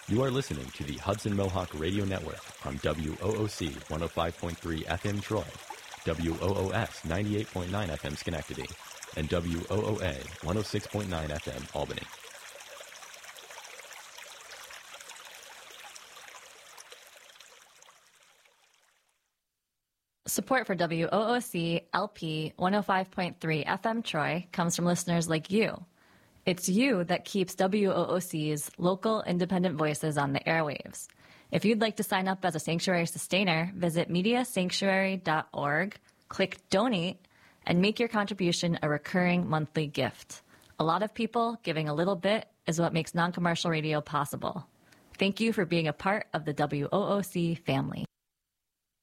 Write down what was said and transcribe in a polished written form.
You are listening to the Hudson Mohawk Radio Network on WOOC 105.3 FM Troy, WOOS 98.9 FM Schenectady, and WOOA 106.9 FM Albany. Support for WOOC LP 105.3 FM Troy comes from listeners like you. It's you that keeps WOOC's local independent voices on the airwaves. If you'd like to sign up as a Sanctuary Sustainer, visit mediasanctuary.org, click Donate, and make your contribution a recurring monthly gift. A lot of people giving a little bit is what makes non-commercial radio possible. Thank you for being a part of the WOOC family.